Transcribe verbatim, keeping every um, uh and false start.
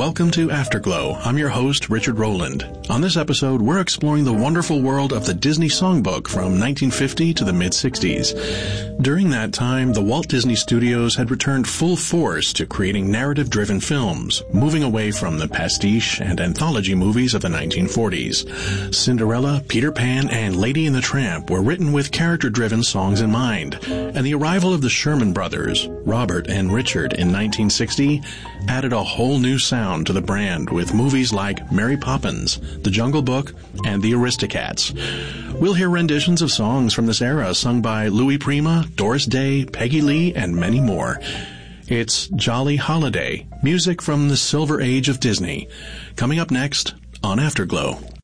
welcome to Afterglow. I'm your host, Richard Rowland. On this episode, we're exploring the wonderful world of the Disney Songbook from nineteen fifty to the mid-sixties. During that time, the Walt Disney Studios had returned full force to creating narrative-driven films, moving away from the pastiche and anthology movies of the nineteen forties. Cinderella, Peter Pan, and Lady and the Tramp were written with character-driven songs in mind, and the arrival of the Sherman Brothers, Robert and Richard, in nineteen sixty added a whole new sound to the brand with movies like Mary Poppins, The Jungle Book, and The Aristocats. We'll hear renditions of songs from this era sung by Louis Prima, Doris Day, Peggy Lee, and many more. It's Jolly Holiday, music from the Silver Age of Disney. Coming up next on Afterglow.